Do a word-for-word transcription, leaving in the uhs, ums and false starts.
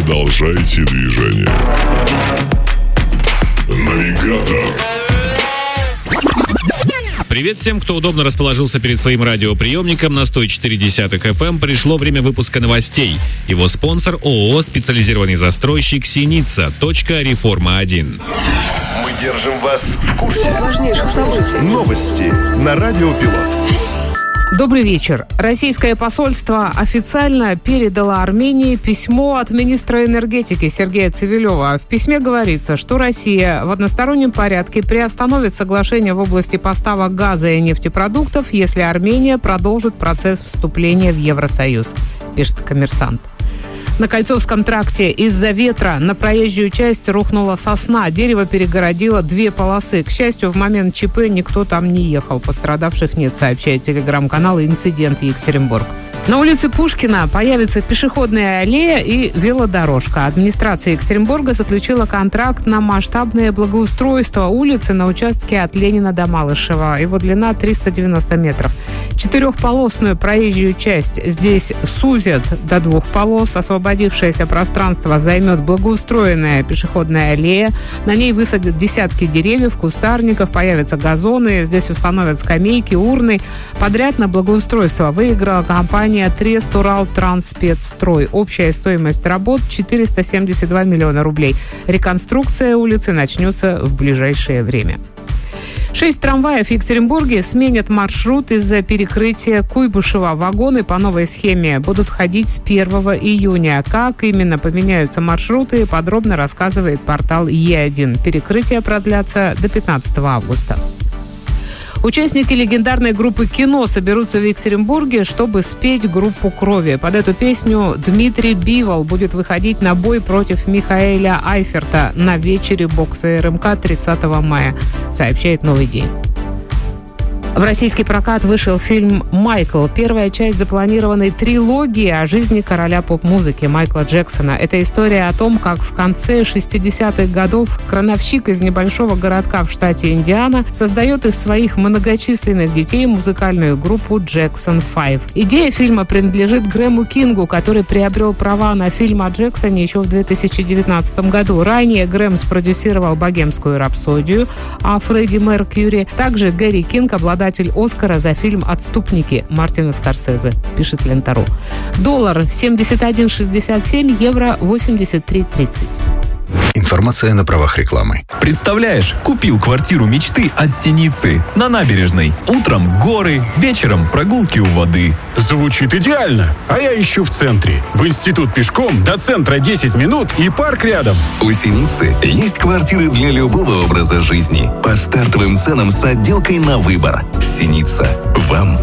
Продолжайте движение. Навигатор. Привет всем, кто удобно расположился перед своим радиоприемником на сто четыре десятых эф эм. Пришло время выпуска новостей. Его спонсор ООО «Специализированный застройщик Синица. Точка Реформа один». Мы держим вас в курсе важнейших событий. Новости на Радио Пилот. Добрый вечер. Российское посольство официально передало Армении письмо от министра энергетики Сергея Цивилева. В письме говорится, что Россия в одностороннем порядке приостановит соглашение в области поставок газа и нефтепродуктов, если Армения продолжит процесс вступления в Евросоюз, пишет «Коммерсант». На Кольцовском тракте из-за ветра на проезжую часть рухнула сосна. Дерево перегородило две полосы. К счастью, в момент ЧП никто там не ехал. Пострадавших нет, сообщает телеграм-канал «Инцидент Екатеринбург». На улице Пушкина появится пешеходная аллея и велодорожка. Администрация Екатеринбурга заключила контракт на масштабное благоустройство улицы на участке от Ленина до Малышева. Его длина триста девяносто метров. Четырехполосную проезжую часть здесь сузят до двух полос. Освободившееся пространство займет благоустроенная пешеходная аллея. На ней высадят десятки деревьев, кустарников, появятся газоны. Здесь установят скамейки, урны. Подряд на благоустройство выиграла компания Трест Урал-Трансспецстрой. Общая стоимость работ четыреста семьдесят два миллиона рублей. Реконструкция улицы начнется в ближайшее время. Шесть трамваев в Екатеринбурге сменят маршрут из-за перекрытия Куйбышева. Вагоны по новой схеме будут ходить с первого июня. Как именно поменяются маршруты, подробно рассказывает портал Е один. Перекрытия продлятся до пятнадцатого августа. Участники легендарной группы «Кино» соберутся в Екатеринбурге, чтобы спеть группу «Крови». Под эту песню Дмитрий Бивол будет выходить на бой против Михаэля Айферта на вечере бокса эр эм ка тридцатого мая, сообщает «Новый день». В российский прокат вышел фильм «Майкл». Первая часть запланированной трилогии о жизни короля поп-музыки Майкла Джексона. Это история о том, как в конце шестидесятых годов крановщик из небольшого городка в штате Индиана создает из своих многочисленных детей музыкальную группу «Джексон пять». Идея фильма принадлежит Грэму Кингу, который приобрел права на фильм о Джексоне еще в две тысячи девятнадцатом году. Ранее Грэм спродюсировал «Богемскую рапсодию» о Фредди Меркьюри. Также Гэри Кинг обладает Оскара за фильм «Отступники» Мартина Скорсезе, пишет Лента.ру. Доллар семьдесят один шестьдесят семь, евро восемьдесят три тридцать. Информация на правах рекламы. Представляешь, купил квартиру мечты от Синицы. На набережной. Утром горы, вечером прогулки у воды. Звучит идеально. А я ищу в центре. В институт пешком, до центра десять минут и парк рядом. У Синицы есть квартиры для любого образа жизни. По стартовым ценам с отделкой на выбор. Синица. Вам